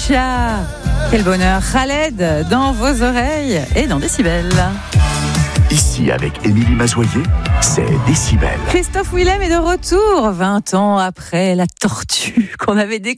Aïcha. Quel bonheur, Khaled, dans vos oreilles et dans Décibel. Ici, avec Émilie Mazoyer, c'est Décibel. Christophe Willem est de retour, 20 ans après la tortue qu'on avait découverte